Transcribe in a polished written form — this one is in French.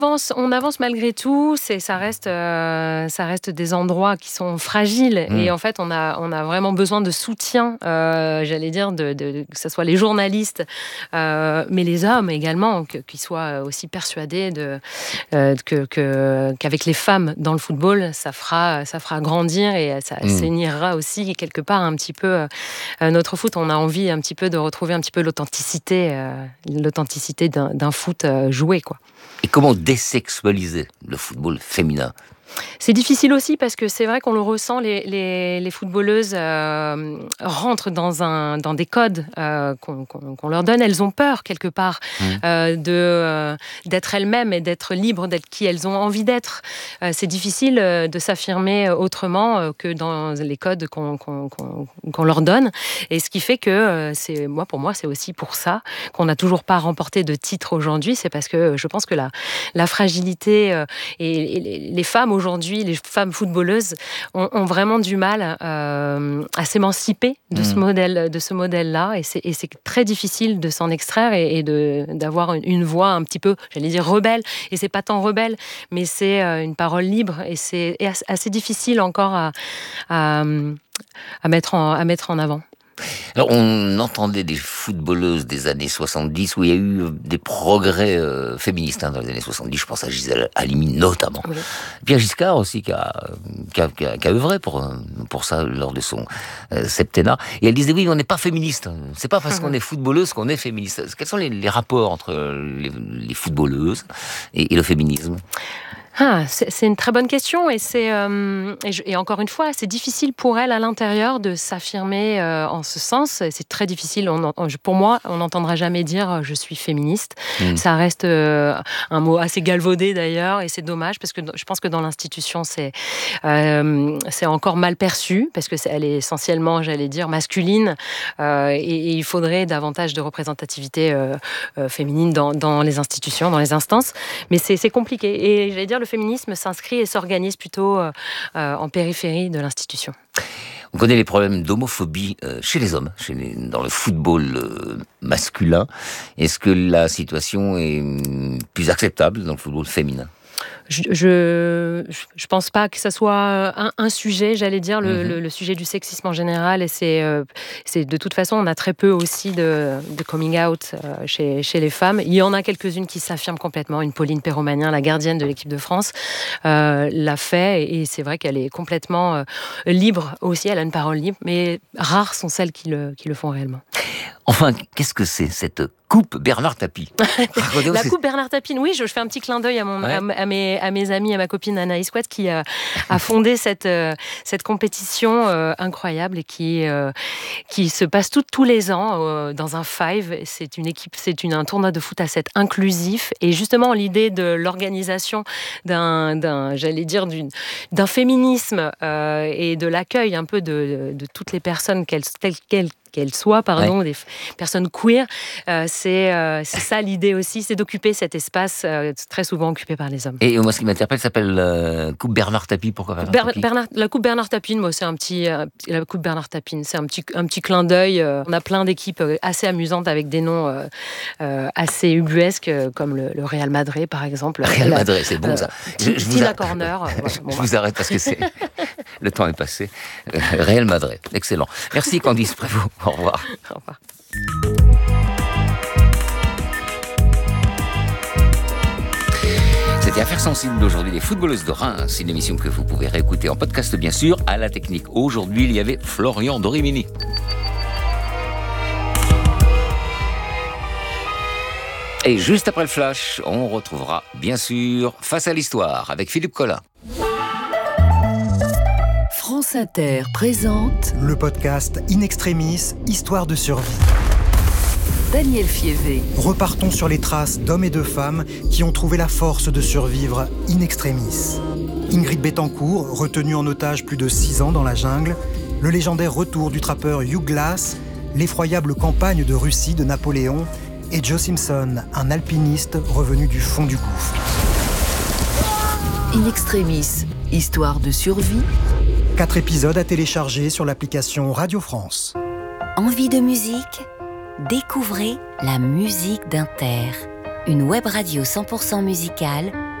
On avance malgré tout. Ça reste des endroits qui sont fragiles. Et en fait, on a vraiment besoin de soutien, j'allais dire, que ce soit les journalistes, mais les hommes également, qu'ils soient aussi persuadés qu'avec les femmes dans le football, ça fera grandir et ça assainira aussi quelque part un petit peu notre foot. On a envie un petit peu de retrouver un petit peu l'authenticité d'un foot joué, quoi. Et comment désexualiser le football féminin ? C'est difficile aussi parce que c'est vrai qu'on le ressent, les footballeuses rentrent dans des codes qu'on leur donne. Elles ont peur quelque part d'être elles-mêmes et d'être libres, d'être qui elles ont envie d'être. C'est difficile de s'affirmer autrement que dans les codes qu'on leur donne. Et ce qui fait que pour moi, c'est aussi pour ça qu'on n'a toujours pas remporté de titre aujourd'hui. C'est parce que je pense que la fragilité et les femmes aujourd'hui, les femmes footballeuses ont vraiment du mal à s'émanciper de ce modèle-là, et c'est très difficile de s'en extraire et d'avoir une voix un petit peu, j'allais dire rebelle. Et c'est pas tant rebelle, mais c'est une parole libre, et c'est assez difficile encore à mettre en avant. Alors, on entendait des footballeuses des années 70 où il y a eu des progrès féministes dans les années 70. Je pense à Gisèle Halimi notamment. Oui. Pierre Giscard aussi qui a œuvré pour ça lors de son septennat. Et elle disait oui, on n'est pas féministe. C'est pas parce qu'on est footballeuse qu'on est féministe. Quels sont les rapports entre les footballeuses et le féminisme ? C'est une très bonne question, et encore une fois, c'est difficile pour elle à l'intérieur de s'affirmer en ce sens. C'est très difficile. Pour moi, on n'entendra jamais dire je suis féministe. Ça reste un mot assez galvaudé d'ailleurs, et c'est dommage parce que je pense que dans l'institution c'est encore mal perçu parce que elle est essentiellement, j'allais dire, masculine, et il faudrait davantage de représentativité féminine dans les institutions, dans les instances. Mais c'est compliqué, et j'allais dire, le féminisme s'inscrit et s'organise plutôt en périphérie de l'institution. On connaît les problèmes d'homophobie chez les hommes, dans le football masculin. Est-ce que la situation est plus acceptable dans le football féminin ? Je pense pas que ça soit un sujet, j'allais dire, le sujet du sexisme en général, et c'est de toute façon, on a très peu aussi de coming out chez les femmes. Il y en a quelques-unes qui s'affirment complètement. Une Pauline Perromanien, la gardienne de l'équipe de France, l'a fait, et c'est vrai qu'elle est complètement libre aussi, elle a une parole libre, mais rares sont celles qui le font réellement. Enfin, qu'est-ce que c'est cette coupe Bernard Tapie ? La coupe Bernard Tapie, oui, je fais un petit clin d'œil à mes amis, à ma copine Anaïs Couette qui a fondé cette compétition incroyable et qui se passe tous les ans dans un five. C'est une équipe, un tournoi de foot à 7 inclusif, et justement l'idée de l'organisation d'un féminisme et de l'accueil un peu de toutes les personnes qu'elles soient, des personnes queer, c'est ça l'idée aussi, c'est d'occuper cet espace très souvent occupé par les hommes. Et moi, ce qui m'interpelle s'appelle Coupe Bernard Tapie. Pourquoi Bernard Tapie ? La Coupe Bernard Tapie, moi, c'est la Coupe Bernard Tapie, c'est un petit clin d'œil. On a plein d'équipes assez amusantes avec des noms assez ubuesques, comme le Real Madrid, par exemple. Real Madrid, c'est bon ça. Tina Corner. Je vous arrête parce que le temps est passé. Real Madrid, excellent. Merci Candice Prévost. Au revoir. Au revoir. C'était Affaires sensibles d'aujourd'hui, les footballeuses de Reims. Une émission que vous pouvez réécouter en podcast, bien sûr. À la technique, aujourd'hui, il y avait Florian Dorimini. Et juste après le flash, on retrouvera, bien sûr, Face à l'histoire avec Philippe Collin. France Inter présente le podcast In Extremis, Histoire de survie. Daniel Fievé. Repartons sur les traces d'hommes et de femmes qui ont trouvé la force de survivre in extremis. Ingrid Betancourt, retenue en otage plus de 6 ans dans la jungle, le légendaire retour du trappeur Hugh Glass, l'effroyable campagne de Russie de Napoléon, et Joe Simpson, un alpiniste revenu du fond du gouffre. In Extremis, Histoire de survie. 4 épisodes à télécharger sur l'application Radio France. Envie de musique ? Découvrez la musique d'Inter. une web radio 100% musicale